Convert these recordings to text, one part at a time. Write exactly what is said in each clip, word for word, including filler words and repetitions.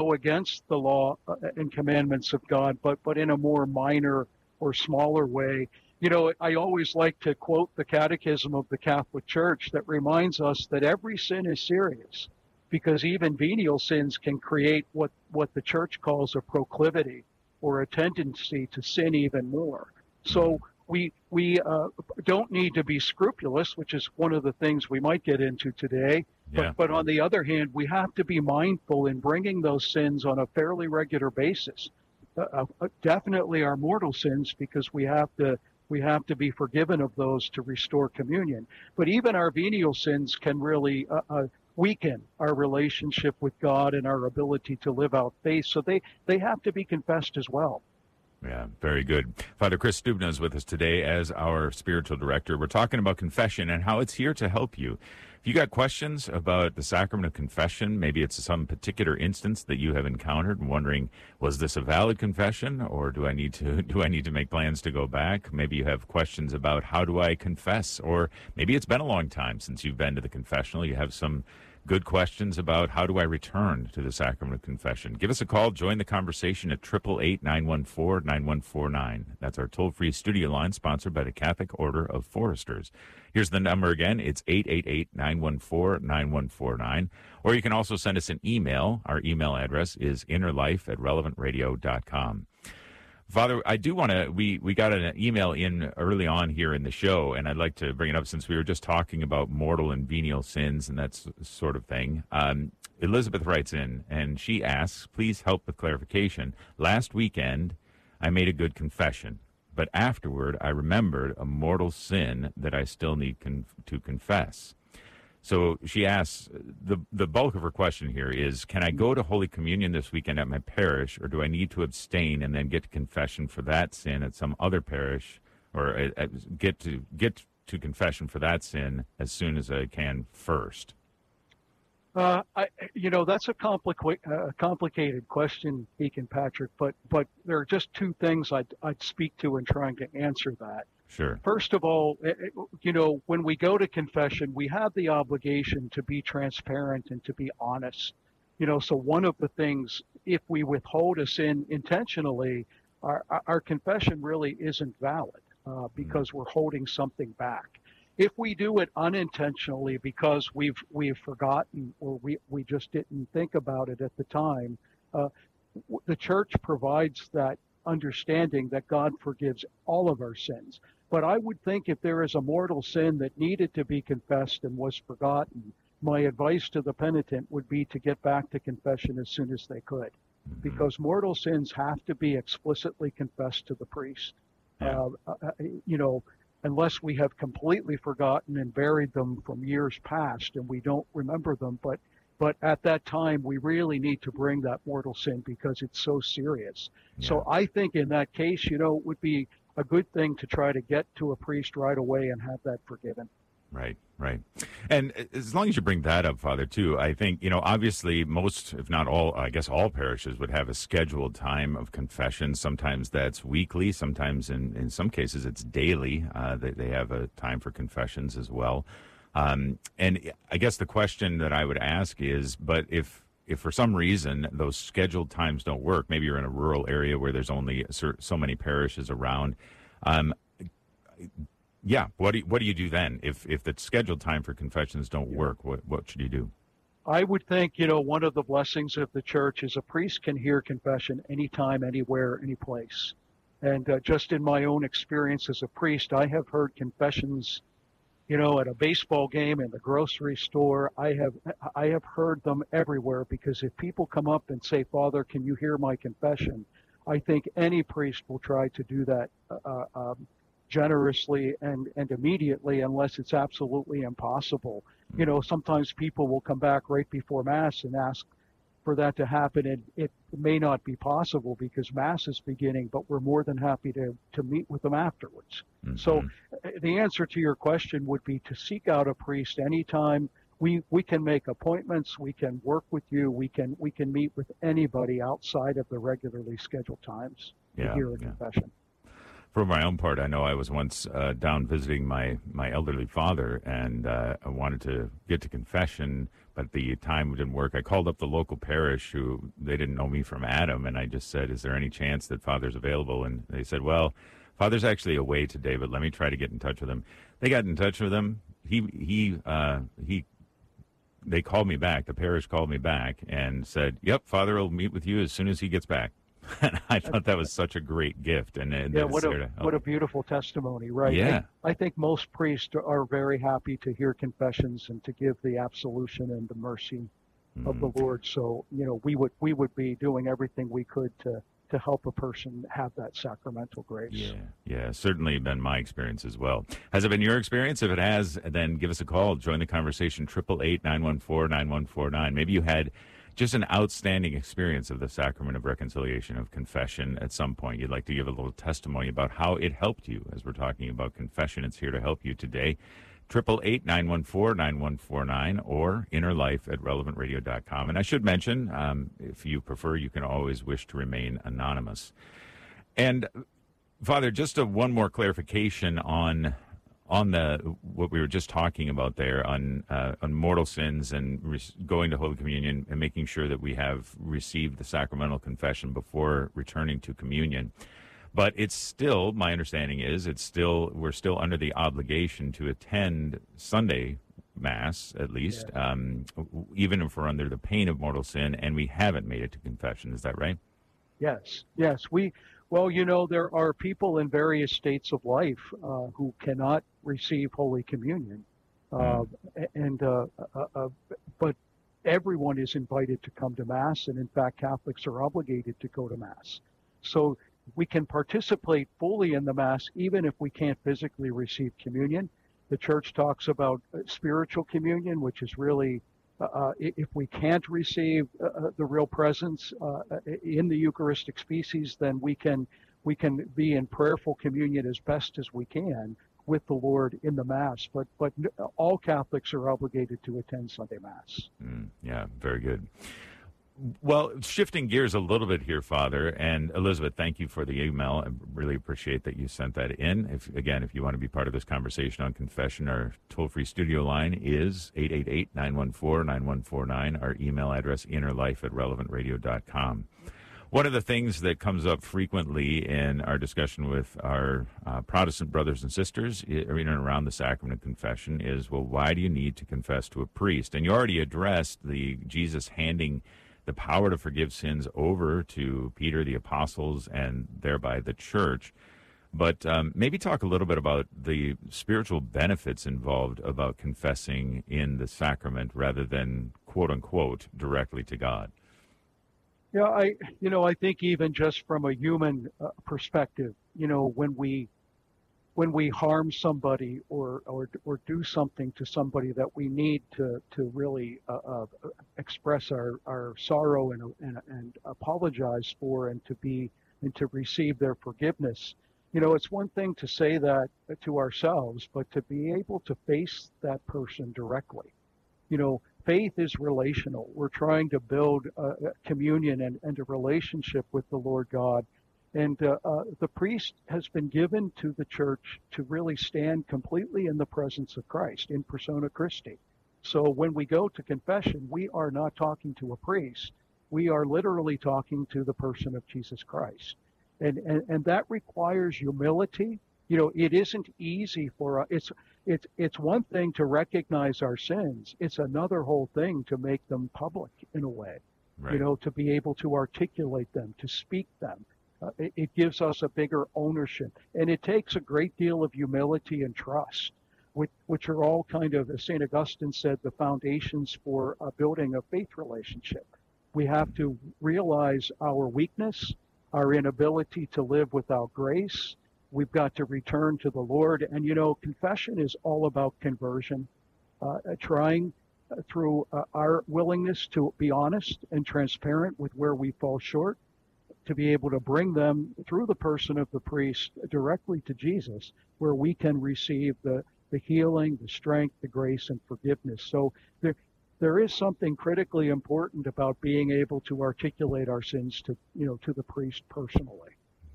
go against the law and commandments of God, but but in a more minor or smaller way. You know, I always like to quote the Catechism of the Catholic Church that reminds us that every sin is serious, because even venial sins can create what, what the Church calls a proclivity or a tendency to sin even more. So we we uh, don't need to be scrupulous, which is one of the things we might get into today. But, Yeah. but on the other hand, we have to be mindful in bringing those sins on a fairly regular basis. Uh, uh, definitely our mortal sins, because we have to we have to be forgiven of those to restore communion. But even our venial sins can really uh, uh, weaken our relationship with God and our ability to live out faith. So they, they have to be confessed as well. Yeah, very good. Father Chris Stubna is with us today as our spiritual director. We're talking about confession and how it's here to help you. If you got questions about the sacrament of confession, maybe it's some particular instance that you have encountered and wondering, was this a valid confession, or do I need to do I need to make plans to go back? Maybe you have questions about how do I confess, or maybe it's been a long time since you've been to the confessional. You have some good questions about how do I return to the sacrament of confession. Give us a call. Join the conversation at eight eight eight, nine one four, nine one four nine. That's our toll-free studio line sponsored by the Catholic Order of Foresters. Here's the number again. It's eight eight eight, nine one four, nine one four nine. Or you can also send us an email. Our email address is innerlife at relevant radio dot com. Father, I do want to, we, we got an email in early on here in the show, and I'd like to bring it up since we were just talking about mortal and venial sins and that sort of thing. Um, Elizabeth writes in, and she asks, please help with clarification. Last weekend, I made a good confession, but afterward, I remembered a mortal sin that I still need con- to confess. So she asks, the the bulk of her question here is, can I go to Holy Communion this weekend at my parish, or do I need to abstain and then get to confession for that sin at some other parish, or uh, uh, get to get to confession for that sin as soon as I can first? Uh, I, you know, that's a complica- uh, complicated question, Deacon Patrick, but but there are just two things I'd, I'd speak to in trying to answer that. Sure. First of all, you know, when we go to confession, we have the obligation to be transparent and to be honest. You know, so one of the things, if we withhold a sin intentionally, our, our confession really isn't valid uh, because we're holding something back. If we do it unintentionally because we've we've forgotten or we, we just didn't think about it at the time, uh, the church provides that understanding that God forgives all of our sins. But I would think if there is a mortal sin that needed to be confessed and was forgotten, my advice to the penitent would be to get back to confession as soon as they could, Mm-hmm. because mortal sins have to be explicitly confessed to the priest. Yeah. Uh, uh, you know, unless we have completely forgotten and buried them from years past and we don't remember them. But but at that time, we really need to bring that mortal sin because it's so serious. Yeah. So I think in that case, you know, it would be a good thing to try to get to a priest right away and have that forgiven. Right, right. And as long as you bring that up, Father, too, I think, you know, obviously most, if not all, I guess all parishes would have a scheduled time of confession. Sometimes that's weekly. Sometimes in, in some cases it's daily. Uh, they, they have a time for confessions as well. Um, and I guess the question that I would ask is, but if if for some reason those scheduled times don't work, maybe you're in a rural area where there's only so many parishes around, um, yeah, what do you, what do you do then? If if the scheduled time for confessions don't work, what what should you do? I would think, you know, one of the blessings of the church is a priest can hear confession anytime, anywhere, any place. And uh, just in my own experience as a priest, I have heard confessions, you know, at a baseball game, in the grocery store. I have I have heard them everywhere, because if people come up and say, Father, can you hear my confession? I think any priest will try to do that uh, um, generously and, and immediately, unless it's absolutely impossible. You know, sometimes people will come back right before Mass and ask for that to happen, and it may not be possible because Mass is beginning, but we're more than happy to, to meet with them afterwards. Mm-hmm. So the answer to your question would be to seek out a priest anytime. We we can make appointments, we can work with you, we can we can meet with anybody outside of the regularly scheduled times to yeah, hear a yeah. confession. For my own part, I know I was once uh, down visiting my, my elderly father, and uh, I wanted to get to confession, but the time didn't work. I called up the local parish, who they didn't know me from Adam, and I just said, is there any chance that Father's available? And they said, well, Father's actually away today, but let me try to get in touch with him. They got in touch with him. He, he, uh, he, they called me back. The parish called me back and said, yep, Father will meet with you as soon as he gets back. And I thought that was such a great gift. And, and yeah, what a, what a beautiful testimony, right? Yeah. I, I think most priests are very happy to hear confessions and to give the absolution and the mercy mm. of the Lord. So, you know, we would we would be doing everything we could to to help a person have that sacramental grace. Yeah, yeah, certainly been my experience as well. Has it been your experience? If it has, then give us a call. Join the conversation, eight eight eight, nine one four, nine one four nine. Maybe you had just an outstanding experience of the sacrament of reconciliation, of confession at some point. You'd like to give a little testimony about how it helped you. As we're talking about confession, it's here to help you today. eight eight eight, nine one four, nine one four nine or innerlife at relevant radio dot com. And I should mention, um, if you prefer, you can always wish to remain anonymous. And, Father, just a, one more clarification on on the what we were just talking about there on uh, on mortal sins and re- going to Holy Communion and making sure that we have received the sacramental confession before returning to communion. But it's still, my understanding is, it's still we're still under the obligation to attend Sunday Mass, at least, yeah. um, even if we're under the pain of mortal sin and we haven't made it to confession. Is that right? Yes, yes. We well, you know, there are people in various states of life uh, who cannot receive Holy Communion, uh, mm. and uh, uh, uh, but everyone is invited to come to Mass, and in fact, Catholics are obligated to go to Mass. So we can participate fully in the Mass even if we can't physically receive communion. The Church talks about spiritual communion, which is really uh, if we can't receive uh, the real presence uh, in the Eucharistic species, then we can we can be in prayerful communion as best as we can with the Lord in the Mass. But but all Catholics are obligated to attend Sunday Mass. Mm, yeah, very good. Well, shifting gears a little bit here, Father, and Elizabeth, thank you for the email. I really appreciate that you sent that in. If again, if you want to be part of this conversation on confession, our toll-free studio line is eight eight eight, nine one four, nine one four nine. Our email address, innerlife at relevant radio dot com. One of the things that comes up frequently in our discussion with our uh, Protestant brothers and sisters in and around the sacrament of confession is, well, why do you need to confess to a priest? And you already addressed the Jesus handing the power to forgive sins over to Peter, the apostles, and thereby the church. But um, maybe talk a little bit about the spiritual benefits involved about confessing in the sacrament rather than, quote unquote, directly to God. Yeah, I, you know, I think even just from a human uh, perspective, you know, when we when we harm somebody or, or or do something to somebody that we need to to really uh, uh, express our, our sorrow and, and and apologize for and to be and to receive their forgiveness. You know, it's one thing to say that to ourselves, but to be able to face that person directly. You know, faith is relational. We're trying to build a communion and, and a relationship with the Lord God. And uh, uh, the priest has been given to the church to really stand completely in the presence of Christ, in persona Christi. So when we go to confession, we are not talking to a priest. We are literally talking to the person of Jesus Christ. And, and, and that requires humility. You know, it isn't easy for us. It's, it's, it's one thing to recognize our sins. It's another whole thing to make them public in a way, right. You know, to be able to articulate them, to speak them. Uh, it, it gives us a bigger ownership, and it takes a great deal of humility and trust, which, which are all kind of, as Saint Augustine said, the foundations for uh, building a faith relationship. We have to realize our weakness, our inability to live without grace. We've got to return to the Lord, and you know, confession is all about conversion, uh, trying uh, through uh, our willingness to be honest and transparent with where we fall short, to be able to bring them through the person of the priest directly to Jesus, where we can receive the, the healing, the strength, the grace, and forgiveness. So there, there is something critically important about being able to articulate our sins to, you know, to the priest personally.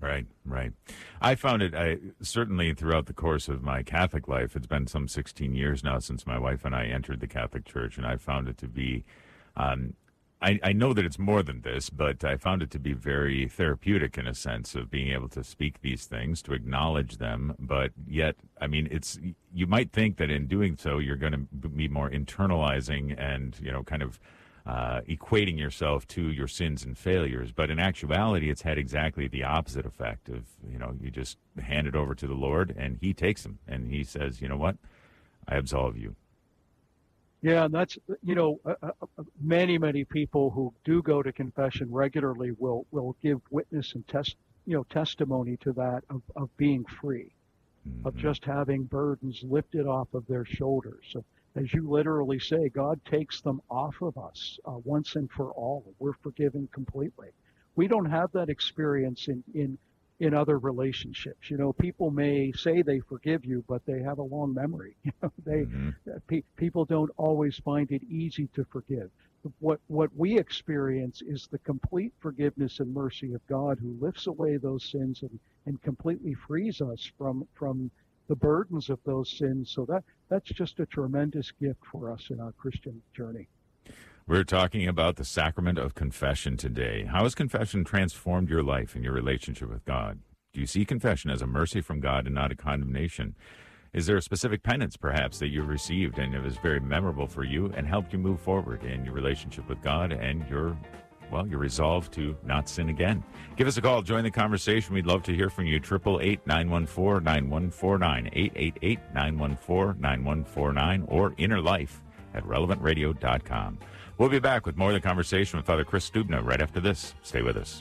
Right, right. I found it, I certainly throughout the course of my Catholic life, it's been some sixteen years now since my wife and I entered the Catholic Church, and I found it to be, um, I, I know that it's more than this, but I found it to be very therapeutic in a sense of being able to speak these things, to acknowledge them, but yet, I mean, it's, you might think that in doing so, you're going to be more internalizing and, you know, kind of Uh, equating yourself to your sins and failures. But in actuality, it's had exactly the opposite effect of, you know, you just hand it over to the Lord and he takes them and he says, you know what, I absolve you. Yeah, and that's, you know, uh, uh, many, many people who do go to confession regularly will, will give witness and test, you know, testimony to that of, of being free, mm-hmm. of just having burdens lifted off of their shoulders. So, as you literally say, God takes them off of us uh, once and for all. We're forgiven completely. We don't have that experience in, in, in other relationships. You know, people may say they forgive you, but they have a long memory. You know, they mm-hmm. pe- people don't always find it easy to forgive. What what we experience is the complete forgiveness and mercy of God, who lifts away those sins and, and completely frees us from from the burdens of those sins. So that that's just a tremendous gift for us in our Christian journey. We're talking about the sacrament of confession today. How has confession transformed your life and your relationship with God? Do you see confession as a mercy from God and not a condemnation? Is there a specific penance, perhaps, that you've received and it was very memorable for you and helped you move forward in your relationship with God and your Well, you're resolved to not sin again? Give us a call. Join the conversation. We'd love to hear from you. eight eight eight, nine one four, nine one four nine, eight eight eight, nine one four, nine one four nine, or inner life at relevant radio dot com. We'll be back with more of the conversation with Father Chris Stubna right after this. Stay with us.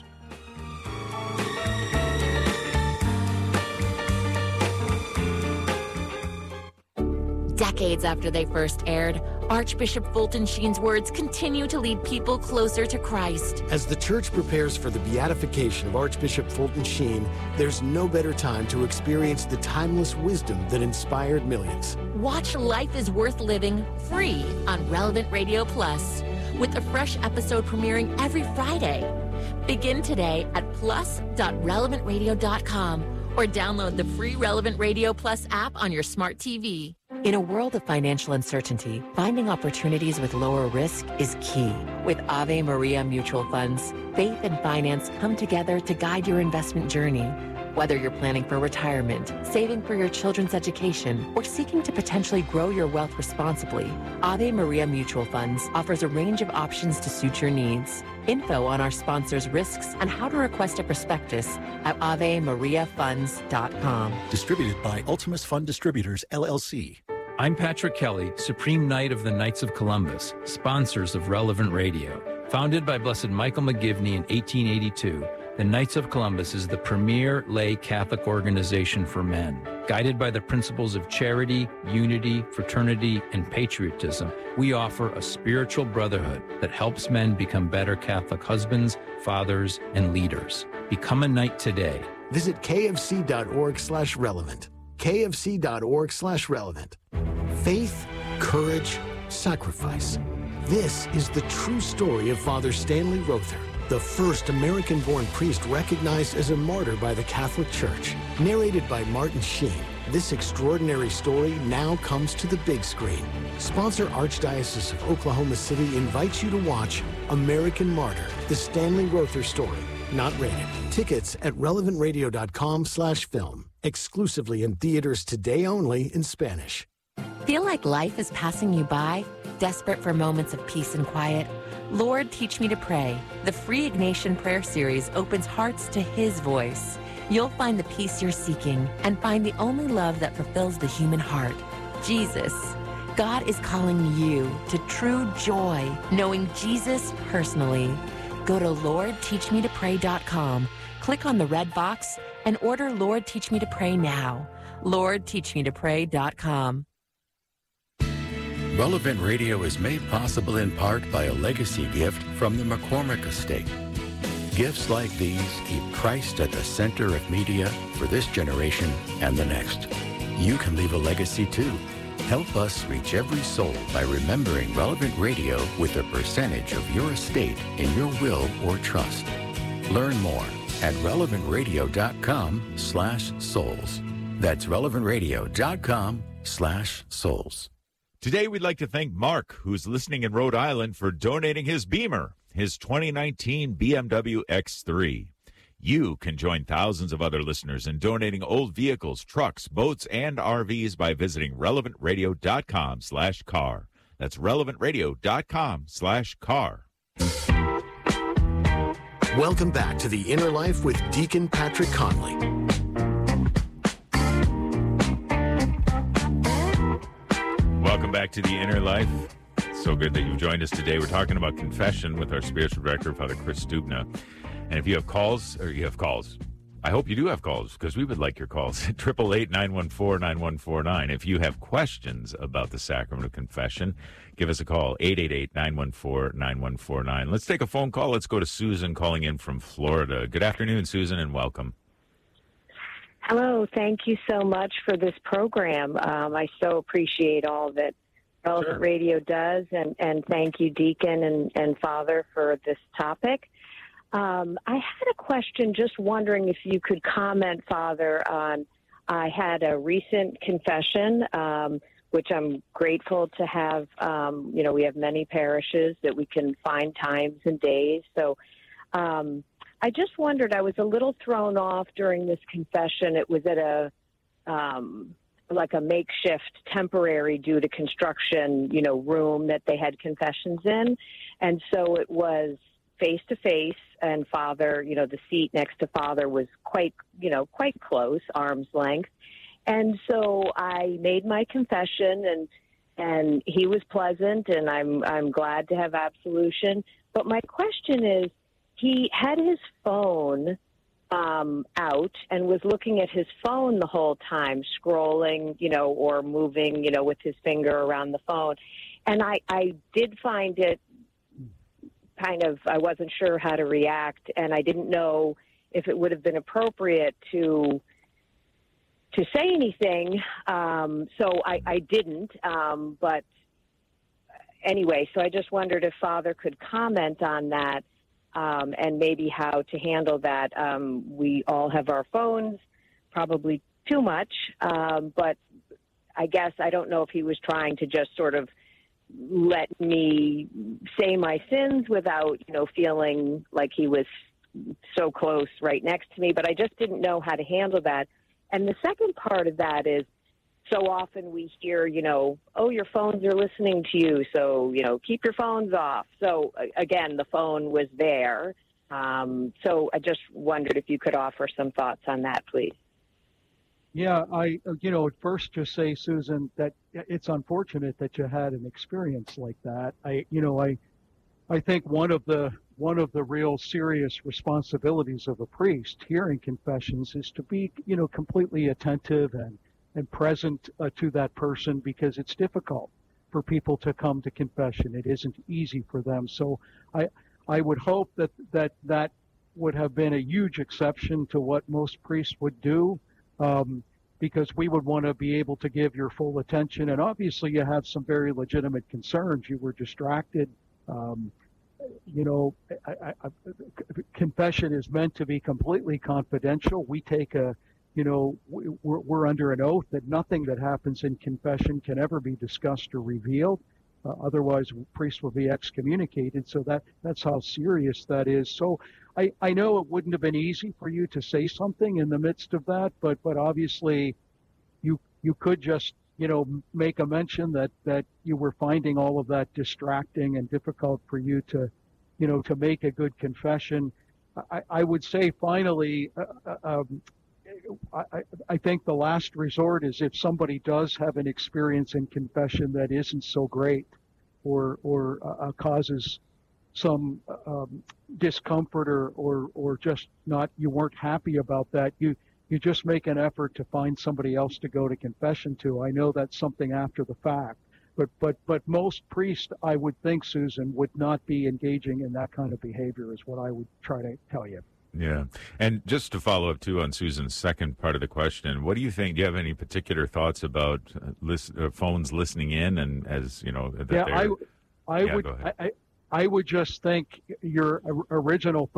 Decades after they first aired, Archbishop Fulton Sheen's words continue to lead people closer to Christ. As the Church prepares for the beatification of Archbishop Fulton Sheen, there's no better time to experience the timeless wisdom that inspired millions. Watch Life is Worth Living free on Relevant Radio Plus, with a fresh episode premiering every Friday. Begin today at plus dot relevant radio dot com or download the free Relevant Radio Plus app on your smart T V. In a world of financial uncertainty, finding opportunities with lower risk is key. With Ave Maria Mutual Funds, faith and finance come together to guide your investment journey. Whether you're planning for retirement, saving for your children's education, or seeking to potentially grow your wealth responsibly, Ave Maria Mutual Funds offers a range of options to suit your needs. Info on our sponsors' risks and how to request a prospectus at ave maria funds dot com. Distributed by Ultimus Fund Distributors, L L C. I'm Patrick Kelly, Supreme Knight of the Knights of Columbus, sponsors of Relevant Radio. Founded by Blessed Michael McGivney in eighteen eighty-two, the Knights of Columbus is the premier lay Catholic organization for men. Guided by the principles of charity, unity, fraternity, and patriotism, we offer a spiritual brotherhood that helps men become better Catholic husbands, fathers, and leaders. Become a knight today. Visit kfc.org slash relevant. kfc.org slash relevant. Faith, courage, sacrifice. This is the true story of Father Stanley Rother, the first American-born priest recognized as a martyr by the Catholic Church. Narrated by Martin Sheen, this extraordinary story now comes to the big screen. Sponsor Archdiocese of Oklahoma City invites you to watch American Martyr, the Stanley Rother story. Not rated. Tickets at relevant radio dot com slash film. Exclusively in theaters today only in Spanish. Feel like life is passing you by? Desperate for moments of peace and quiet? Lord, Teach Me to Pray. The free Ignatian Prayer Series opens hearts to His voice. You'll find the peace you're seeking and find the only love that fulfills the human heart, Jesus. God is calling you to true joy, knowing Jesus personally. Go to lord teach me to pray dot com, click on the red box, and order Lord Teach Me to Pray now. lord teach me to pray dot com. Relevant Radio is made possible in part by a legacy gift from the McCormick Estate. Gifts like these keep Christ at the center of media for this generation and the next. You can leave a legacy too. Help us reach every soul by remembering Relevant Radio with a percentage of your estate in your will or trust. Learn more. at relevant radio dot com slash souls. That's relevant radio dot com slash souls. Today, we'd like to thank Mark, who's listening in Rhode Island, for donating his Beamer, his twenty nineteen B M W X three. You can join thousands of other listeners in donating old vehicles, trucks, boats, and R Vs by visiting relevant radio dot com slash car. That's relevant radio dot com slash car. Welcome back to The Inner Life with Deacon Patrick Conley. Welcome back to The Inner Life. So good that you've joined us today. We're talking about confession with our spiritual director, Father Chris Stubna. And if you have calls, or you have calls, I hope you do have calls, because we would like your calls. eight eight eight, nine one four, nine one four nine. If you have questions about the sacrament of confession, give us a call, eight eight eight, nine one four, nine one four nine. Let's take a phone call. Let's go to Susan calling in from Florida. Good afternoon, Susan, and welcome. Hello. Thank you so much for this program. Um, I so appreciate all that Relevant Sure. Radio does, and, and thank you, Deacon and, and Father, for this topic. Um, I had a question, just wondering if you could comment, Father, on I had a recent confession, um, which I'm grateful to have. Um, you know, we have many parishes that we can find times and days. So um, I just wondered, I was a little thrown off during this confession. It was at a, um, like a makeshift temporary due to construction, you know, room that they had confessions in. And so it was face to face, and Father, you know, the seat next to Father was quite, you know, quite close, arm's length. And so I made my confession, and and he was pleasant, and I'm I'm glad to have absolution. But my question is, he had his phone um, out and was looking at his phone the whole time, scrolling, you know, or moving, you know, with his finger around the phone. And I, I did find it kind of, I wasn't sure how to react, and I didn't know if it would have been appropriate to to say anything. Um, so I, I didn't, um, but anyway, so I just wondered if Father could comment on that, um, and maybe how to handle that. Um, we all have our phones, probably too much, um, but I guess I don't know if he was trying to just sort of let me say my sins without, you know, feeling like he was so close right next to me, but I just didn't know how to handle that. And the second part of that is, so often we hear, you know, oh, your phones are listening to you, so, you know, keep your phones off. So, again, the phone was there. Um, so I just wondered if you could offer some thoughts on that, please. Yeah, I, you know, at first just say, Susan, that it's unfortunate that you had an experience like that. I, you know, I, I think one of the one of the real serious responsibilities of a priest hearing confessions is to be, you know, completely attentive and and present uh, to that person, because it's difficult for people to come to confession. It isn't easy for them. So I, I would hope that that that would have been a huge exception to what most priests would do. Um, because we would want to be able to give your full attention. And obviously you have some very legitimate concerns. You were distracted. Um, you know, I, I, I, confession is meant to be completely confidential. We take a, you know, we're, we're under an oath that nothing that happens in confession can ever be discussed or revealed. Uh, otherwise, priests will be excommunicated. So that that's how serious that is. So I, I know it wouldn't have been easy for you to say something in the midst of that, but but obviously you you could just, you know, make a mention that, that you were finding all of that distracting and difficult for you to, you know, to make a good confession. I, I would say finally, uh, um, I, I think the last resort is if somebody does have an experience in confession that isn't so great, or or uh, causes some um, discomfort, or, or or just not, you weren't happy about that, you you just make an effort to find somebody else to go to confession to. I know that's something after the fact, but but but most priests, I would think, Susan, would not be engaging in that kind of behavior, is what I would try to tell you. Yeah. And just to follow up, too, on Susan's second part of the question, what do you think? Do you have any particular thoughts about uh, list, uh, phones listening in, and as, you know, that yeah, I, I yeah, would I, I, I would just think your original thought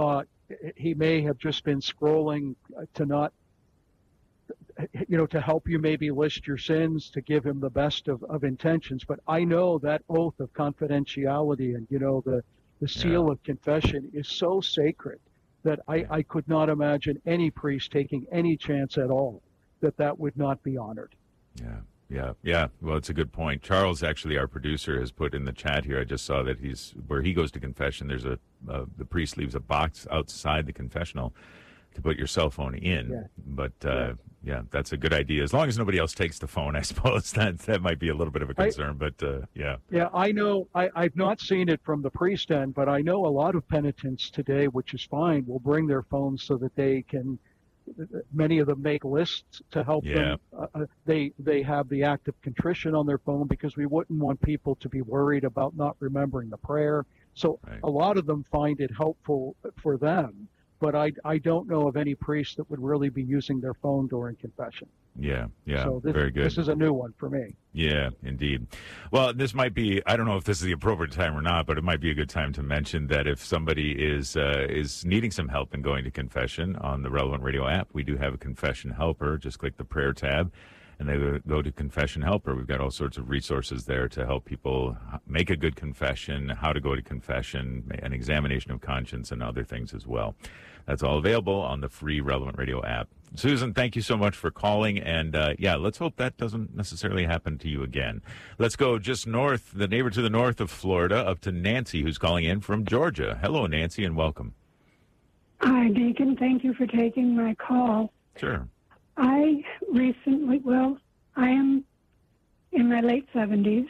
he may have just been scrolling to not, you know, to help you maybe list your sins, to give him the best of, of intentions. But I know that oath of confidentiality and, you know, the, the seal Yeah. of confession is so sacred that I, I could not imagine any priest taking any chance at all that that would not be honored. Yeah. Yeah, yeah. Well, it's a good point. Charles, actually, our producer, has put in the chat here. I just saw that he's where he goes to confession. There's a uh, the priest leaves a box outside the confessional to put your cell phone in. Yeah. But uh, yeah. yeah, that's a good idea. As long as nobody else takes the phone, I suppose that that might be a little bit of a concern. I, but uh, yeah, yeah, I know. I, I've not seen it from the priest end, but I know a lot of penitents today, which is fine, will bring their phones so that they can. Many of them make lists to help yeah. them. Uh, they they have the act of contrition on their phone because we wouldn't want people to be worried about not remembering the prayer. So right. a lot of them find it helpful for them, but I, I don't know of any priest that would really be using their phone during confession. Yeah, yeah, so this, very good. This is a new one for me. Yeah, indeed. Well, this might be, I don't know if this is the appropriate time or not, but it might be a good time to mention that if somebody is uh, is needing some help in going to confession on the Relevant Radio app, we do have a confession helper. Just click the prayer tab and they go to confession helper. We've got all sorts of resources there to help people make a good confession, how to go to confession, an examination of conscience, and other things as well. That's all available on the free Relevant Radio app. Susan, thank you so much for calling. And, uh, yeah, let's hope that doesn't necessarily happen to you again. Let's go just north, the neighbor to the north of Florida, up to Nancy, who's calling in from Georgia. Hello, Nancy, and welcome. Hi, Deacon. Thank you for taking my call. Sure. I recently, well, I am in my late seventies,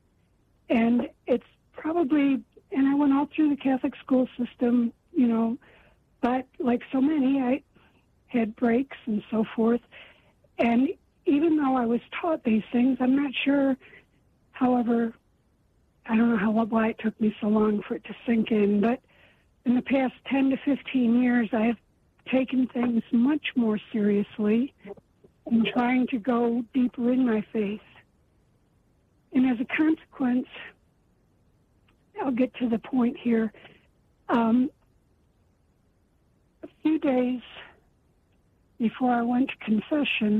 and it's probably, and I went all through the Catholic school system, you know, but like so many, I had breaks and so forth. And even though I was taught these things, I'm not sure, however, I don't know how why it took me so long for it to sink in, but in the past ten to fifteen years, I have taken things much more seriously and trying to go deeper in my faith. And as a consequence, I'll get to the point here. Um, a few days before I went to confession,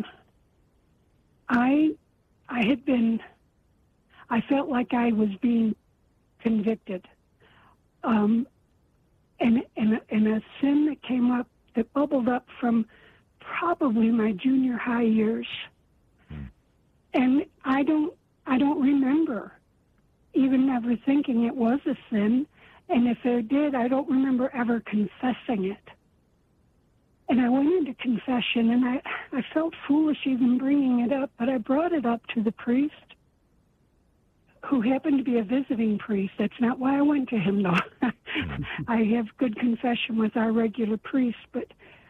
I I had been, I felt like I was being convicted. Um, and, and, and a sin that came up, that bubbled up from probably my junior high years. Mm. And I don't, I don't remember even ever thinking it was a sin. And if I did, I don't remember ever confessing it. And I went into confession, and I, I felt foolish even bringing it up, but I brought it up to the priest, who happened to be a visiting priest. That's not why I went to him, though. I have good confession with our regular priest, but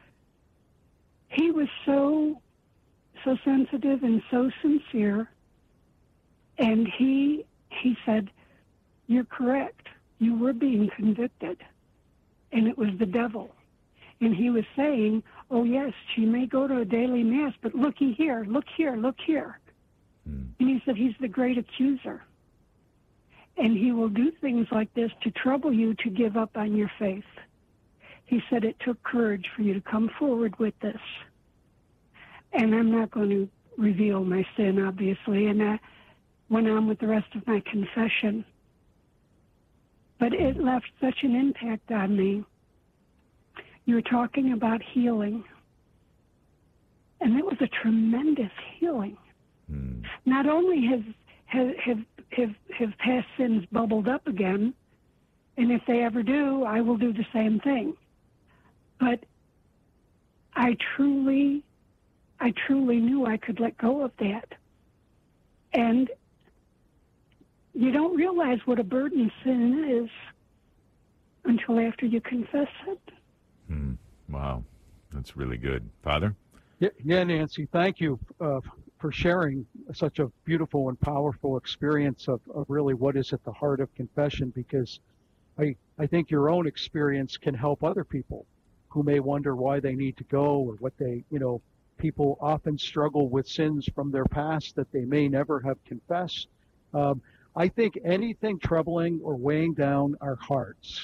he was so, so sensitive and so sincere, and he, he said, "You're correct. You were being convicted, and it was the devil." And he was saying, "Oh, yes, she may go to a daily mass, but looky here, look here, look here." Mm. And he said, he's the great accuser. And he will do things like this to trouble you to give up on your faith. He said it took courage for you to come forward with this. And I'm not going to reveal my sin, obviously, and I went on with the rest of my confession. But it left such an impact on me. You were talking about healing, and it was a tremendous healing. Mm. Not only has have, have have have past sins bubbled up again, and if they ever do, I will do the same thing. But I truly, I truly knew I could let go of that, and you don't realize what a burden sin is until after you confess it. Hmm. Wow, that's really good. Father? Yeah, yeah Nancy, thank you uh, for sharing such a beautiful and powerful experience of, of really what is at the heart of confession, because I, I think your own experience can help other people who may wonder why they need to go, or what they, you know, people often struggle with sins from their past that they may never have confessed. Um, I think anything troubling or weighing down our hearts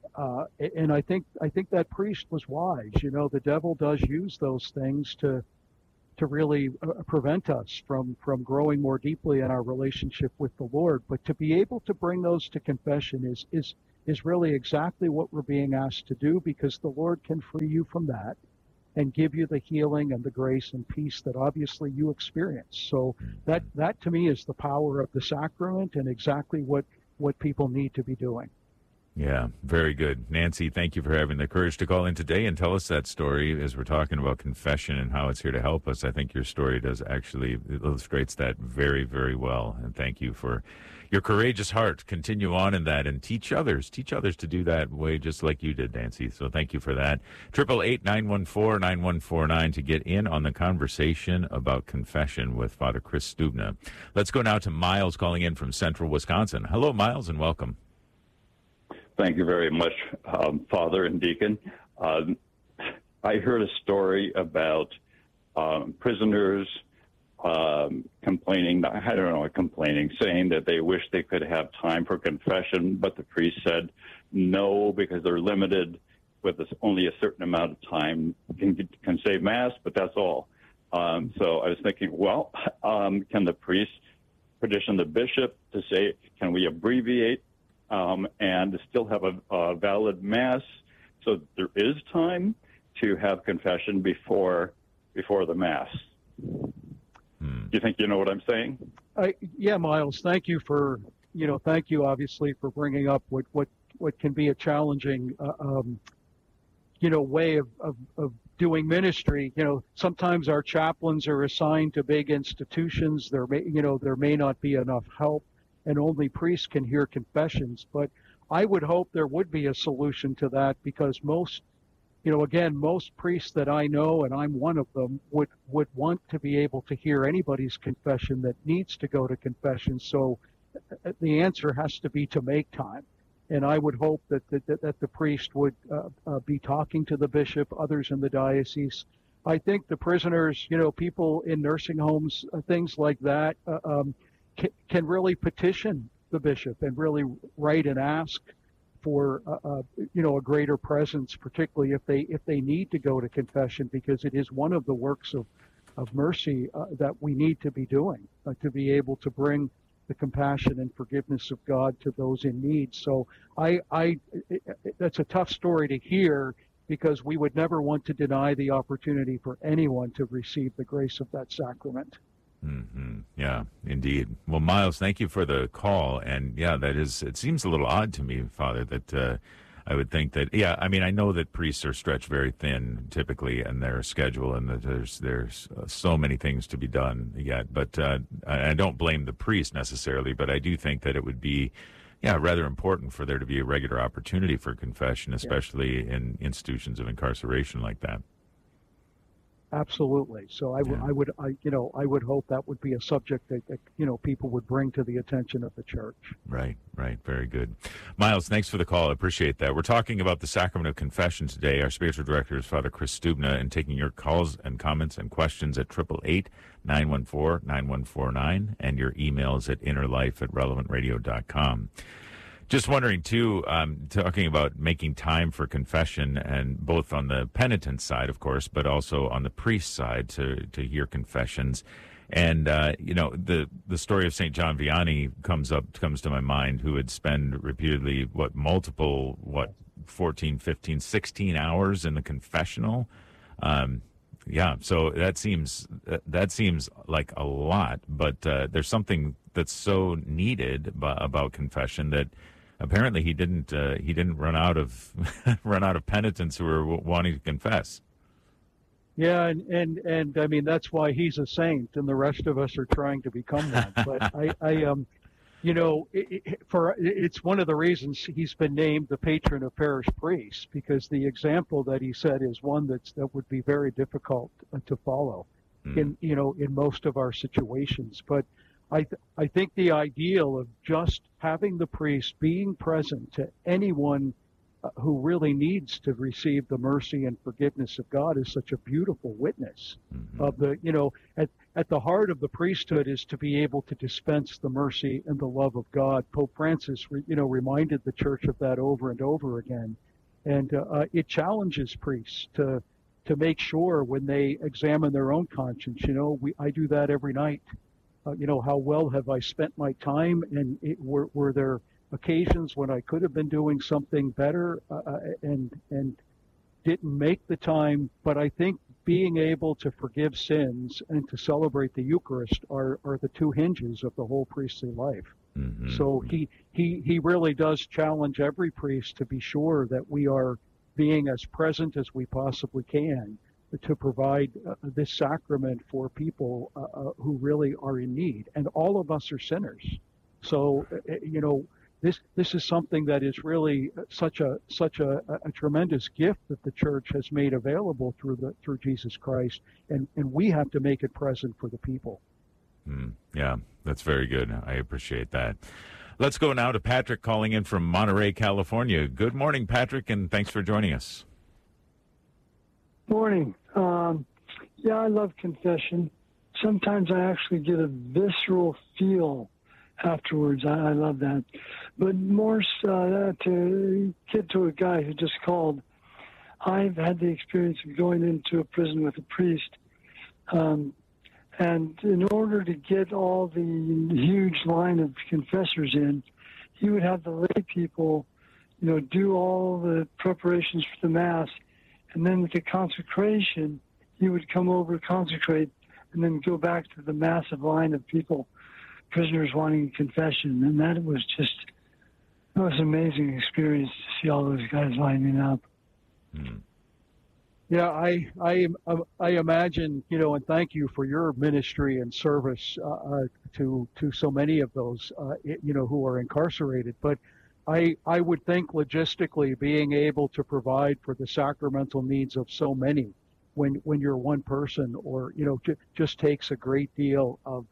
uh, and I think I think that priest was wise. You know, the devil does use those things to to really uh, prevent us from from growing more deeply in our relationship with the Lord. But to be able to bring those to confession is is is really exactly what we're being asked to do, because the Lord can free you from that and give you the healing and the grace and peace that obviously you experience. So that that to me is the power of the sacrament, and exactly what what people need to be doing. Yeah, very good. Nancy, thank you for having the courage to call in today and tell us that story as we're talking about confession and how it's here to help us. I think your story does actually illustrates that very, very well. And thank you for your courageous heart. Continue on in that and teach others. Teach others to do that way just like you did, Nancy. So thank you for that. eight eight eight, nine one four, nine one four nine to get in on the conversation about confession with Father Chris Stubna. Let's go now to Miles calling in from Central Wisconsin. Hello, Miles, and welcome. Thank you very much, um, Father and Deacon. Um, I heard a story about um, prisoners um, complaining, I don't know, complaining, saying that they wish they could have time for confession, but the priest said no, because they're limited with this, only a certain amount of time. Can, can say Mass, but that's all. Um, so I was thinking, well, um, can the priest petition the bishop to say, can we abbreviate Um, and still have a, a valid Mass, so there is time to have confession before before the Mass? Hmm. Do you think you know what I'm saying? I, yeah, Miles, thank you for, you know, thank you obviously for bringing up what, what, what can be a challenging, uh, um, you know, way of, of, of doing ministry. You know, sometimes our chaplains are assigned to big institutions. There may, you know, there may not be enough help, and only priests can hear confessions. But I would hope there would be a solution to that, because most, you know, again, most priests that I know, and I'm one of them, would, would want to be able to hear anybody's confession that needs to go to confession. So the answer has to be to make time. And I would hope that, that, that the priest would uh, uh, be talking to the bishop, others in the diocese. I think the prisoners, you know, people in nursing homes, uh, things like that, uh, um, can really petition the bishop and really write and ask for, uh, uh, you know, a greater presence, particularly if they if they need to go to confession, because it is one of the works of, of mercy uh, that we need to be doing, uh, to be able to bring the compassion and forgiveness of God to those in need. So I, I, it, it, that's a tough story to hear, because we would never want to deny the opportunity for anyone to receive the grace of that sacrament. Mm-hmm. Yeah, indeed. Well, Miles, thank you for the call. And yeah, that is, it seems a little odd to me, Father, that uh, I would think that, yeah, I mean, I know that priests are stretched very thin typically in their schedule, and that there's, there's uh, so many things to be done yet. But uh, I don't blame the priest necessarily, but I do think that it would be, yeah, rather important for there to be a regular opportunity for confession, especially yeah. in institutions of incarceration like that. Absolutely. So I, w- Yeah. I would, I, you know, I would hope that would be a subject that, that, you know, people would bring to the attention of the church. Right, right. Very good. Miles, thanks for the call. I appreciate that. We're talking about the sacrament of confession today. Our spiritual director is Father Chris Stubna, and taking your calls and comments and questions at eight eight eight, nine one four, nine one four nine, and your emails at innerlife at relevant radio dot com. Just wondering, too, um, talking about making time for confession, and both on the penitent side, of course, but also on the priest side to, to hear confessions. And, uh, you know, the, the story of Saint John Vianney comes up, comes to my mind, who would spend repeatedly, what, multiple, what, fourteen, fifteen, sixteen hours in the confessional. Um, yeah, so that seems, that seems like a lot, but uh, there's something that's so needed b- about confession that apparently he didn't uh, he didn't run out of run out of penitents who were w- wanting to confess. Yeah, and, and and I mean, that's why he's a saint, and the rest of us are trying to become one. But I, I um, you know, it, it, for it's one of the reasons he's been named the patron of parish priests, because the example that he set is one that's that would be very difficult to follow mm. in you know in most of our situations. But I th- I think the ideal of just having the priest being present to anyone uh, who really needs to receive the mercy and forgiveness of God is such a beautiful witness mm-hmm. of the, you know, at, at the heart of the priesthood is to be able to dispense the mercy and the love of God. Pope Francis, you know, reminded the church of that over and over again. And uh, it challenges priests to to make sure when they examine their own conscience, you know, we I do that every night. Uh, you know, how well have I spent my time, and it, were, were there occasions when I could have been doing something better uh, and and didn't make the time? But I think being able to forgive sins and to celebrate the Eucharist are, are the two hinges of the whole priestly life. Mm-hmm. So he, he he really does challenge every priest to be sure that we are being as present as we possibly can to provide uh, this sacrament for people uh, uh, who really are in need. And all of us are sinners. So, uh, you know, this this is something that is really such a such a, a tremendous gift that the church has made available through the through Jesus Christ, and, and we have to make it present for the people. Mm, yeah, that's very good. I appreciate that. Let's go now to Patrick calling in from Monterey, California. Good morning, Patrick, and thanks for joining us. Morning. Um, yeah, I love confession. Sometimes I actually get a visceral feel afterwards. I, I love that. But more uh, to get to a guy who just called, I've had the experience of going into a prison with a priest. Um, and in order to get all the huge line of confessors in, he would have the lay people, you know, do all the preparations for the Mass. And then with the consecration, he would come over, consecrate, and then go back to the massive line of people, prisoners wanting confession. And that was just, it was an amazing experience to see all those guys lining up. Mm-hmm. Yeah, I, I, I imagine, you know, and thank you for your ministry and service uh, to to so many of those, uh, you know, who are incarcerated. But I, I would think logistically being able to provide for the sacramental needs of so many when when you're one person, or, you know, j- just takes a great deal of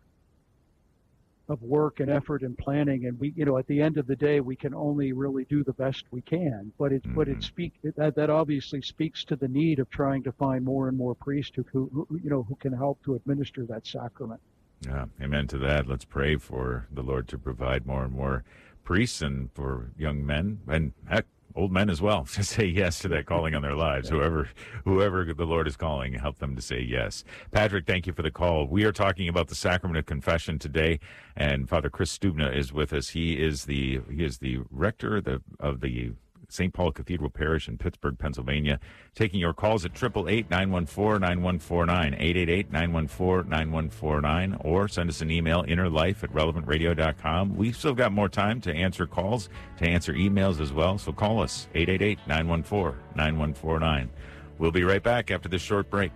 of work and effort and planning. And we, you know, at the end of the day, we can only really do the best we can. But it, mm-hmm. but it speak that that obviously speaks to the need of trying to find more and more priests who, who, who you know, who can help to administer that sacrament. Yeah, amen to that. Let's pray for the Lord to provide more and more priests, and for young men and heck, old men as well, to say yes to that calling on their lives. Whoever whoever the Lord is calling, help them to say yes. Patrick, thank you for the call. We are talking about the sacrament of confession today, and Father Chris Stubna is with us. He is the he is the rector of the, of the Saint Paul Cathedral Parish in Pittsburgh, Pennsylvania. Taking your calls at eight eight eight, nine one four, nine one four nine, eight eight eight, nine one four, nine one four nine, or send us an email, innerlife at relevant radio dot com. We've still got more time to answer calls, to answer emails as well, so call us, eight eight eight, nine one four, nine one four nine. We'll be right back after this short break.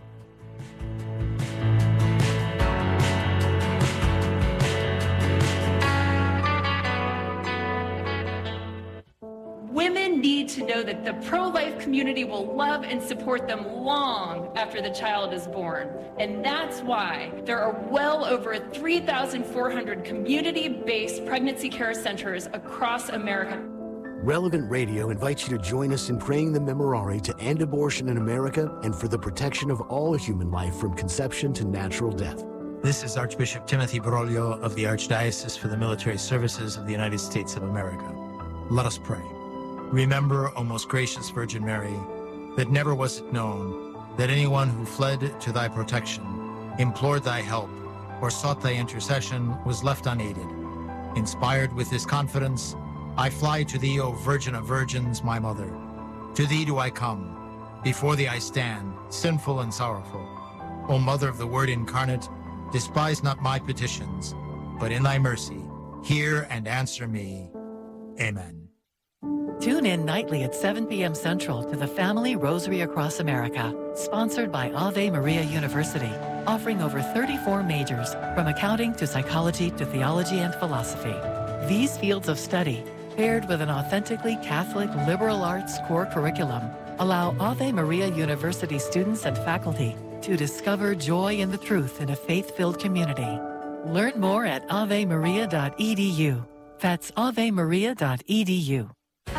Women need to know that the pro-life community will love and support them long after the child is born. And that's why there are well over three thousand four hundred community-based pregnancy care centers across America. Relevant Radio invites you to join us in praying the Memorare to end abortion in America and for the protection of all human life from conception to natural death. This is Archbishop Timothy Broglio of the Archdiocese for the Military Services of the United States of America. Let us pray. Remember, O most gracious Virgin Mary, that never was it known that anyone who fled to thy protection, implored thy help, or sought thy intercession was left unaided. Inspired with this confidence, I fly to thee, O Virgin of Virgins, my mother. To thee do I come. Before thee I stand, sinful and sorrowful. O Mother of the Word incarnate, despise not my petitions, but in thy mercy, hear and answer me. Amen. Tune in nightly at seven p.m. Central to the Family Rosary Across America, sponsored by Ave Maria University, offering over thirty-four majors, from accounting to psychology to theology and philosophy. These fields of study, paired with an authentically Catholic liberal arts core curriculum, allow Ave Maria University students and faculty to discover joy in the truth in a faith-filled community. Learn more at ave maria dot e d u. That's ave maria dot e d u. Hi,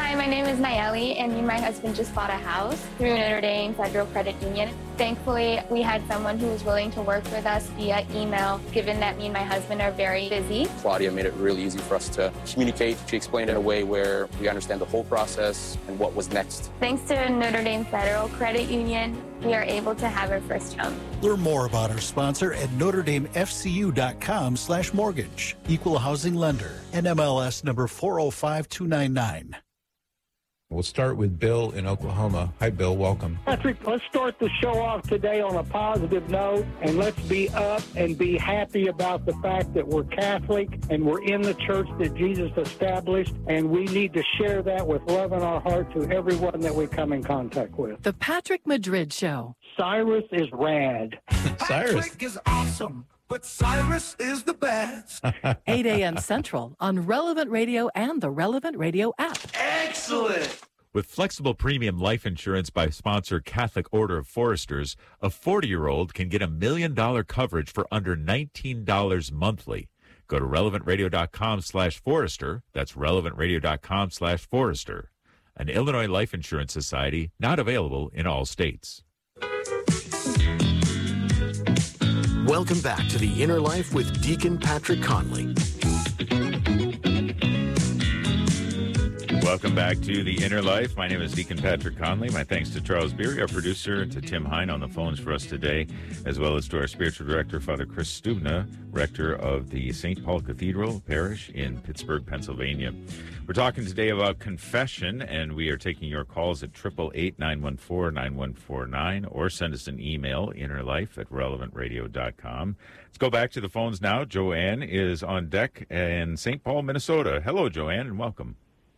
Hi, my name is Nayeli, and me and my husband just bought a house through Notre Dame Federal Credit Union. Thankfully, we had someone who was willing to work with us via email, given that me and my husband are very busy. Claudia made it really easy for us to communicate. She explained it in a way where we understand the whole process and what was next. Thanks to Notre Dame Federal Credit Union, we are able to have our first home. Learn more about our sponsor at notre dame f c u dot com slash mortgage. Equal housing lender. N M L S number four oh five two nine nine. We'll start with Bill in Oklahoma. Hi, Bill. Welcome. Patrick, let's start the show off today on a positive note, and let's be up and be happy about the fact that we're Catholic and we're in the church that Jesus established, and we need to share that with love in our heart to everyone that we come in contact with. The Patrick Madrid Show. Cyrus is rad. Cyrus. Patrick is awesome, but Cyrus is the best. eight a.m. Central on Relevant Radio and the Relevant Radio app. Excellent. With flexible premium life insurance by sponsor Catholic Order of Foresters, a forty-year-old can get a million dollar coverage for under nineteen dollars monthly. Go to relevant radio dot com slash forester. That's relevant radio dot com slash forester. An Illinois Life Insurance Society, not available in all states. Welcome back to The Inner Life with Deacon Patrick Conley. Welcome back to The Inner Life. My name is Deacon Patrick Conley. My thanks to Charles Beery, our producer, and to Tim Hine on the phones for us today, as well as to our spiritual director, Father Chris Stubna, rector of the Saint Paul Cathedral Parish in Pittsburgh, Pennsylvania. We're talking today about confession, and we are taking your calls at eight eight eight, nine one four, nine one four nine, or send us an email, innerlife at relevant radio dot com. Let's go back to the phones now. Joanne is on deck in Saint Paul, Minnesota. Hello, Joanne, and welcome.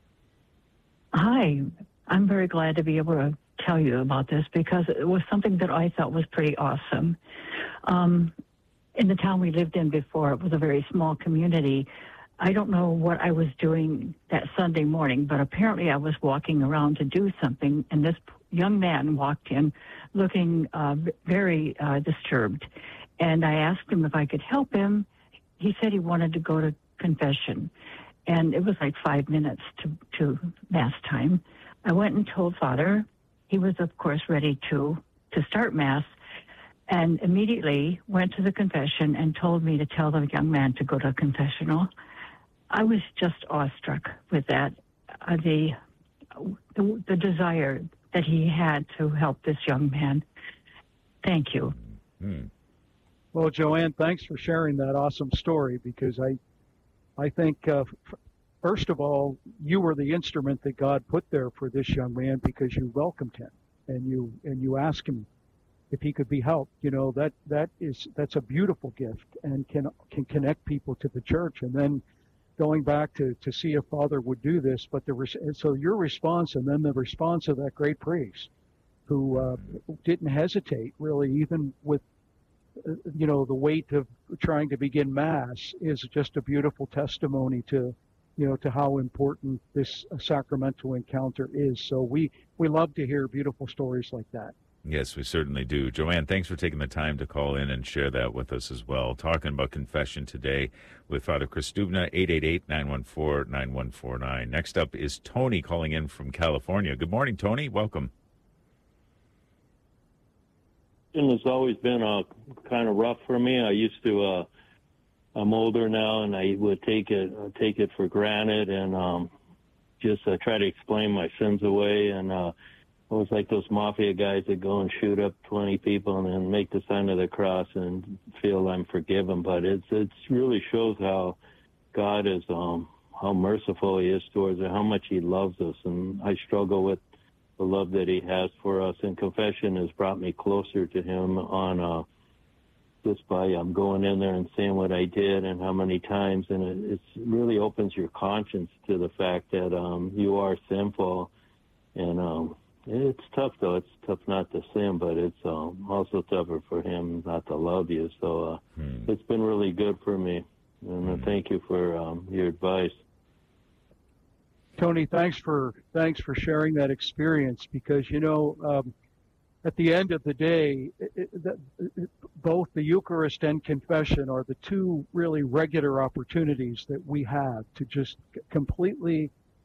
Hi, I'm very glad to be able to tell you about this because it was something that I thought was pretty awesome. Um, in the town we lived in before, it was a very small community. I don't know what I was doing that Sunday morning, but apparently I was walking around to do something, and this young man walked in looking uh, very uh, disturbed. And I asked him if I could help him. He said he wanted to go to confession. And it was like five minutes to, to Mass time. I went and told Father. He was, of course, ready to, to start Mass, and immediately went to the confession and told me to tell the young man to go to confessional. I was just awestruck with that, uh, the, the the desire that he had to help this young man. Thank you. Hmm. Well, Joanne, thanks for sharing that awesome story, because I I think, uh, f- first of all, you were the instrument that God put there for this young man because you welcomed him and you and you asked him if he could be helped. You know, that that is that's a beautiful gift and can can connect people to the church. And then going back to, to see if Father would do this, but the res- so your response and then the response of that great priest who uh, didn't hesitate really, even with you know, the weight of trying to begin Mass, is just a beautiful testimony to, you know, to how important this sacramental encounter is. So we, we love to hear beautiful stories like that. Yes, we certainly do. Joanne, thanks for taking the time to call in and share that with us as well. Talking about confession today with Father Chris Stubna, eight eight eight, nine one four, nine one four nine. Next up is Tony calling in from California. Good morning, Tony. Welcome. It's always been uh, kind of rough for me. I used to, uh, I'm older now, and I would take it uh, take it for granted and um, just uh, try to explain my sins away. And uh, it was like those mafia guys that go and shoot up twenty people and then make the sign of the cross and feel I'm forgiven. But it's it really shows how God is, um, how merciful He is towards us, how much He loves us. And I struggle with the love that He has for us, and confession has brought me closer to Him on uh, just by um, going in there and saying what I did and how many times, and it it's really opens your conscience to the fact that um, you are sinful, and um, it's tough though. It's tough not to sin, but it's um, also tougher for Him not to love you. So uh, hmm. it's been really good for me, and hmm. uh, thank you for um, your advice. Tony, thanks for thanks for sharing that experience, because, you know, um, at the end of the day, it, it, the, it, both the Eucharist and confession are the two really regular opportunities that we have to just completely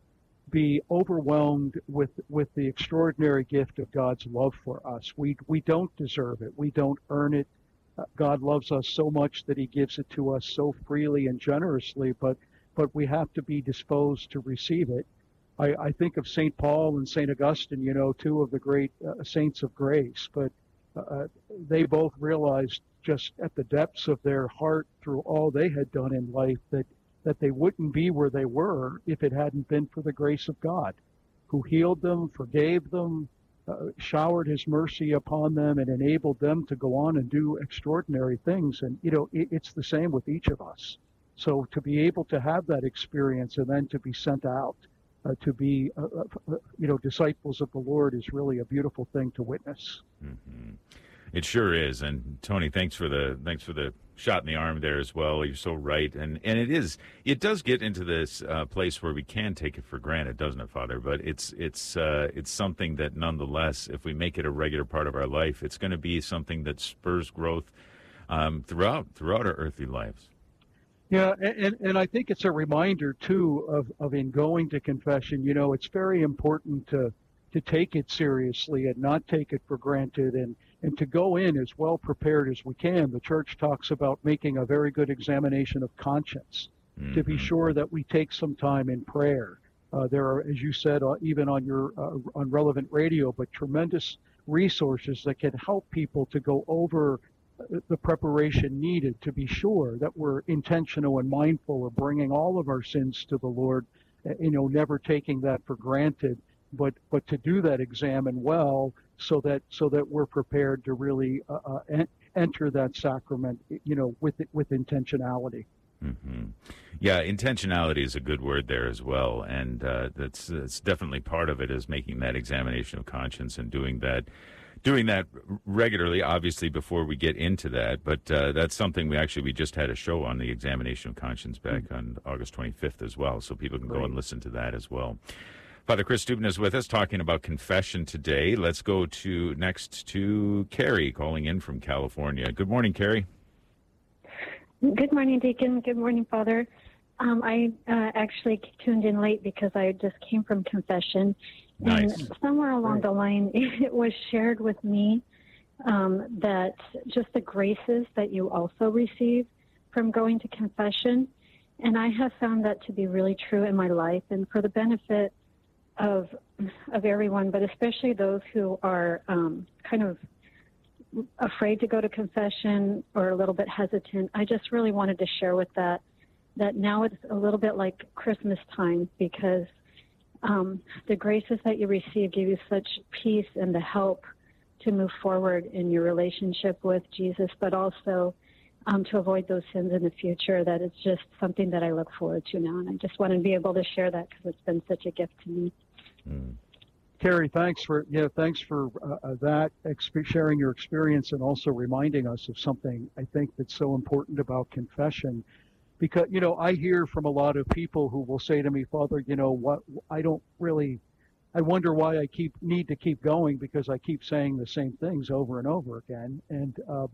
be overwhelmed with with the extraordinary gift of God's love for us. We we don't deserve it. We don't earn it. Uh, God loves us so much that he gives it to us so freely and generously, but but we have to be disposed to receive it. I, I think of Saint Paul and Saint Augustine, you know, two of the great uh, saints of grace, but uh, they both realized just at the depths of their heart through all they had done in life that that they wouldn't be where they were if it hadn't been for the grace of God, who healed them, forgave them, uh, showered his mercy upon them, and enabled them to go on and do extraordinary things. And, you know, it, it's the same with each of us. So to be able to have that experience and then to be sent out uh, to be, uh, uh, you know, disciples of the Lord is really a beautiful thing to witness. Mm-hmm. It sure is. And Tony, thanks for the thanks for the shot in the arm there as well. You're so right. And and it is it does get into this uh, place where we can take it for granted, doesn't it, Father? But it's it's uh, it's something that nonetheless, if we make it a regular part of our life, it's going to be something that spurs growth um, throughout throughout our earthly lives. Yeah, and, and I think it's a reminder too of, of in going to confession, you know, it's very important to to take it seriously and not take it for granted, and and to go in as well prepared as we can. The church talks about making a very good examination of conscience, mm-hmm. to be sure that we take some time in prayer. Uh, there are, as you said, uh, even on your uh, on Relevant Radio, but tremendous resources that can help people to go over the preparation needed to be sure that we're intentional and mindful of bringing all of our sins to the Lord, you know, never taking that for granted, but but to do that examine well, so that so that we're prepared to really uh, uh, en- enter that sacrament, you know, with with intentionality. Mm-hmm. Yeah, intentionality is a good word there as well, and uh, that's that's definitely part of it, is making that examination of conscience and doing that. Doing that regularly, obviously, before we get into that, but uh, that's something we actually, we just had a show on the examination of conscience back mm-hmm. on August twenty-fifth as well, so people can Great. go and listen to that as well. Father Chris Dubna is with us talking about confession today. Let's go to next to Carrie calling in from California. Good morning, Carrie. Good morning, Deacon. Good morning, Father. Um, I uh, actually tuned in late because I just came from confession. Nice. And somewhere along the line, it was shared with me um, that just the graces that you also receive from going to confession. And I have found that to be really true in my life, and for the benefit of of everyone, but especially those who are um, kind of afraid to go to confession or a little bit hesitant. I just really wanted to share with that, that now it's a little bit like Christmas time, because Um, the graces that you receive give you such peace and the help to move forward in your relationship with Jesus, but also um, to avoid those sins in the future. That it's just something that I look forward to now, and I just want to be able to share that because it's been such a gift to me. Mm. Carrie, thanks for yeah, thanks for uh, that exp- sharing your experience, and also reminding us of something I think that's so important about confession. Because, you know, I hear from a lot of people who will say to me, Father, you know, what, I don't really, I wonder why I keep need to keep going, because I keep saying the same things over and over again. And uh,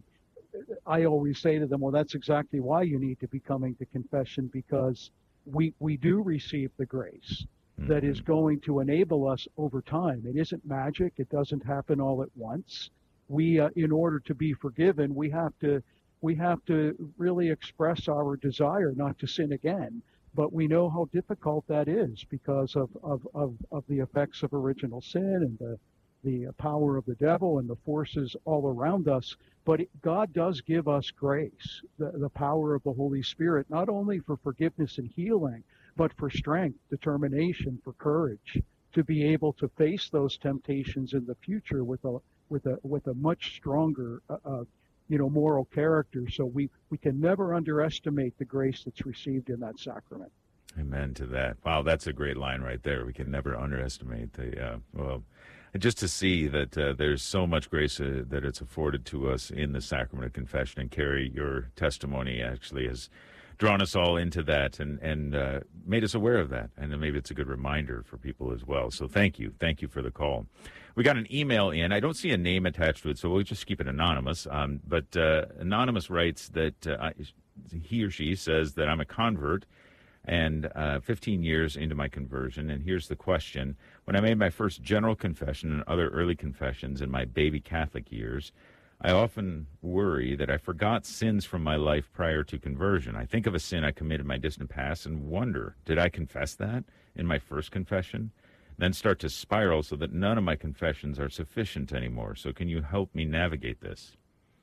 I always say to them, well, that's exactly why you need to be coming to confession, because we, we do receive the grace mm-hmm. that is going to enable us over time. It isn't magic. It doesn't happen all at once. We, uh, in order to be forgiven, we have to We have to really express our desire not to sin again, but we know how difficult that is because of, of, of, of the effects of original sin and the, the power of the devil and the forces all around us. But it, God does give us grace, the, the power of the Holy Spirit, not only for forgiveness and healing, but for strength, determination, for courage, to be able to face those temptations in the future with a with a with a much stronger uh, uh, you know, moral character. So we, we can never underestimate the grace that's received in that sacrament. Amen to that. Wow, that's a great line right there. We can never underestimate the, uh, well, just to see that uh, there's so much grace uh, that it's afforded to us in the sacrament of confession. And Carrie, your testimony actually has drawn us all into that and, and uh, made us aware of that. And then maybe it's a good reminder for people as well. So thank you. Thank you for the call. We got an email in. I don't see a name attached to it, so we'll just keep it anonymous. Um, but uh, Anonymous writes that uh, I, he or she says that I'm a convert and uh, fifteen years into my conversion. And here's the question. When I made my first general confession and other early confessions in my baby Catholic years, I often worry that I forgot sins from my life prior to conversion. I think of a sin I committed in my distant past and wonder, did I confess that in my first confession? Then start to spiral so that none of my confessions are sufficient anymore. So can you help me navigate this?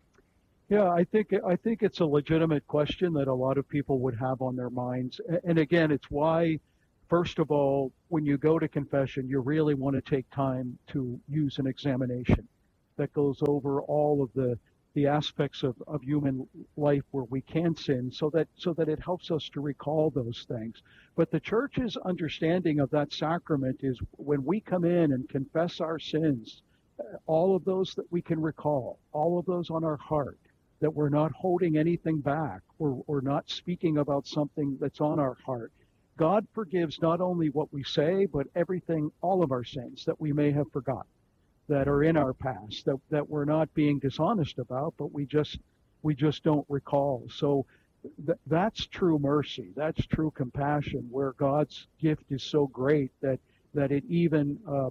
Yeah, I think I think it's a legitimate question that a lot of people would have on their minds. And again, it's why, first of all, when you go to confession, you really want to take time to use an examination that goes over all of the the aspects of, of human life where we can sin, so that so that it helps us to recall those things. But the church's understanding of that sacrament is when we come in and confess our sins, all of those that we can recall, all of those on our heart, that we're not holding anything back, or, or not speaking about something that's on our heart. God forgives not only what we say, but everything, all of our sins that we may have forgotten, that are in our past, that, that we're not being dishonest about, but we just we just don't recall. So th- that's true mercy. That's true compassion, where God's gift is so great that, that it even uh,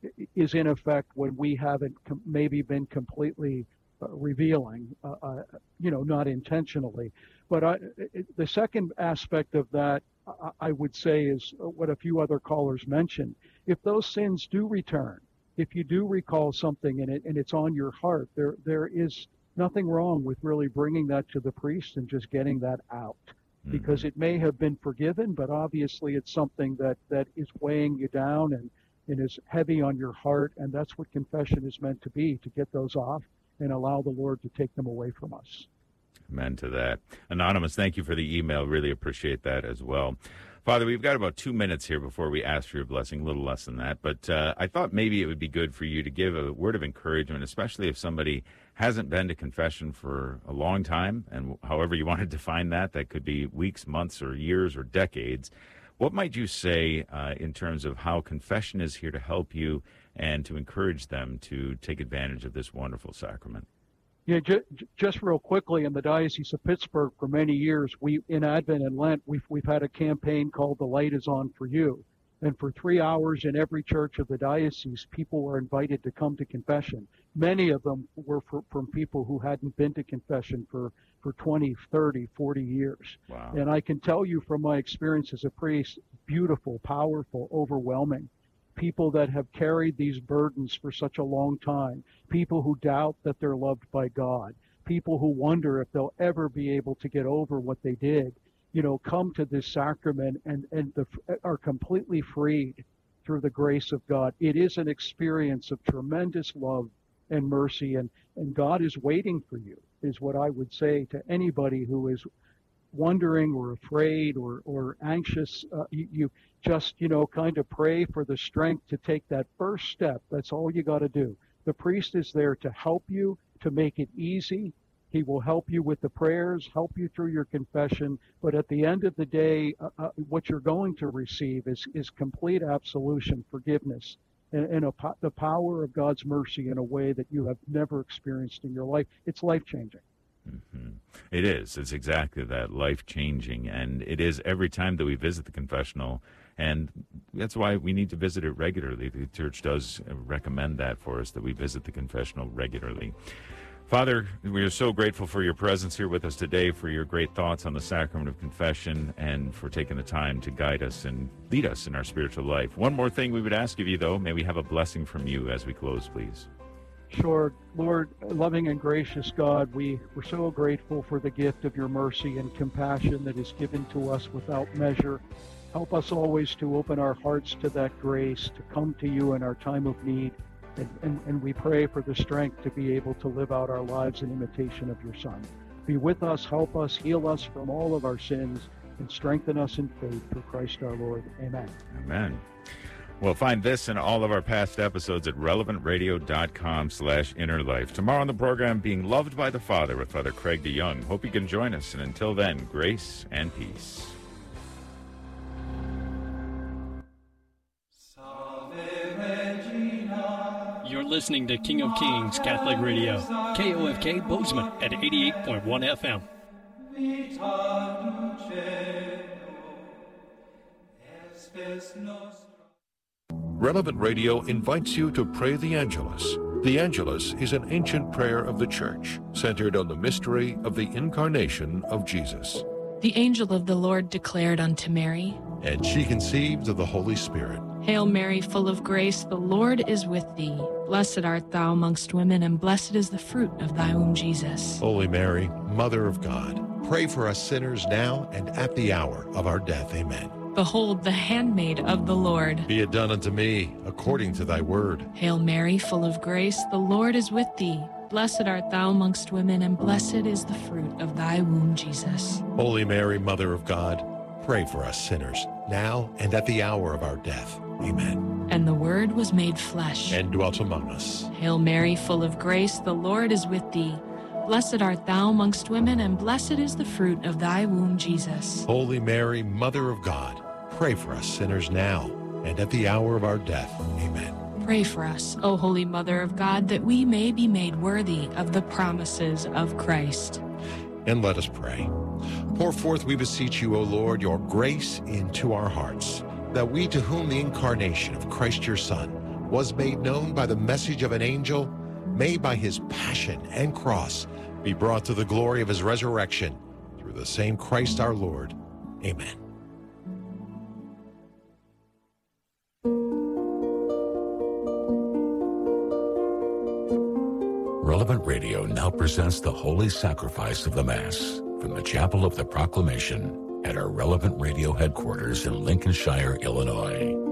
is in effect when we haven't com- maybe been completely Uh, revealing, uh, uh, you know, not intentionally. But I, it, the second aspect of that, I, I would say, is what a few other callers mentioned. If those sins do return, if you do recall something in it and it's on your heart, there there is nothing wrong with really bringing that to the priest and just getting that out. Mm-hmm. Because it may have been forgiven, but obviously it's something that, that is weighing you down and, and is heavy on your heart, and that's what confession is meant to be, to get those off and allow the Lord to take them away from us. Amen to that. Anonymous, thank you for the email. Really appreciate that as well. Father, we've got about two minutes here before we ask for your blessing, a little less than that. But uh, I thought maybe it would be good for you to give a word of encouragement, especially if somebody hasn't been to confession for a long time, and however you want to define that, that could be weeks, months, or years, or decades. What might you say uh, in terms of how confession is here to help you and to encourage them to take advantage of this wonderful sacrament? Yeah, ju- just real quickly, in the Diocese of Pittsburgh for many years, we in Advent and Lent, we've, we've had a campaign called The Light is On for You. And for three hours in every church of the diocese, people were invited to come to confession. Many of them were for, from people who hadn't been to confession for, for twenty, thirty, forty years. Wow. And I can tell you from my experience as a priest, beautiful, powerful, overwhelming. People that have carried these burdens for such a long time, people who doubt that they're loved by God, people who wonder if they'll ever be able to get over what they did, you know, come to this sacrament and, and the, are completely freed through the grace of God. It is an experience of tremendous love and mercy, and, and God is waiting for you, is what I would say to anybody who is wondering or afraid or, or anxious. Uh, you, you just, you know, kind of pray for the strength to take that first step. That's all you got to do. The priest is there to help you, to make it easy. He will help you with the prayers, help you through your confession. But at the end of the day, uh, uh, what you're going to receive is, is complete absolution, forgiveness, and, and a, the power of God's mercy in a way that you have never experienced in your life. It's life-changing. Mm-hmm. It is. It's exactly that, life-changing. And it is every time that we visit the confessional. And that's why we need to visit it regularly. The church does recommend that for us, that we visit the confessional regularly. Father, we are so grateful for your presence here with us today, for your great thoughts on the sacrament of confession, and for taking the time to guide us and lead us in our spiritual life. One more thing we would ask of you, though. May we have a blessing from you as we close, please. Sure. Lord, loving and gracious God, we, we're so grateful for the gift of your mercy and compassion that is given to us without measure. Help us always to open our hearts to that grace, to come to you in our time of need. And, and, and we pray for the strength to be able to live out our lives in imitation of your Son. Be with us, help us, heal us from all of our sins, and strengthen us in faith through Christ our Lord. Amen. Amen. Well, find this and all of our past episodes at relevant radio dot com slash inner life. Tomorrow on the program, Being Loved by the Father with Father Craig DeYoung. Hope you can join us. And until then, grace and peace. You're listening to King of Kings Catholic Radio, K O F K Bozeman at eighty-eight point one F M. Relevant Radio invites you to pray the Angelus. The Angelus is an ancient prayer of the Church, centered on the mystery of the incarnation of Jesus. The angel of the Lord declared unto Mary, And she conceived of the Holy Spirit. Hail Mary, full of grace, the Lord is with thee. Blessed art thou amongst women, and blessed is the fruit of thy womb, Jesus. Holy Mary, Mother of God, pray for us sinners now and at the hour of our death. Amen. Behold, the handmaid of the Lord. Be it done unto me according to thy word. Hail Mary, full of grace, the Lord is with thee. Blessed art thou amongst women, and blessed is the fruit of thy womb, Jesus. Holy Mary, Mother of God, pray for us sinners, now and at the hour of our death. Amen. And the Word was made flesh, and dwelt among us. Hail Mary, full of grace, the Lord is with thee. Blessed art thou amongst women, and blessed is the fruit of thy womb, Jesus. Holy Mary, Mother of God, pray for us sinners now and at the hour of our death. Amen. Pray for us, O Holy Mother of God, that we may be made worthy of the promises of Christ. And let us pray. Pour forth, we beseech you, O Lord, your grace into our hearts, that we, to whom the incarnation of Christ your Son was made known by the message of an angel, may by his passion and cross be brought to the glory of his resurrection, through the same Christ our Lord. Amen. Relevant Radio now presents the Holy Sacrifice of the Mass from the Chapel of the Proclamation at our Relevant Radio headquarters in Lincolnshire, Illinois.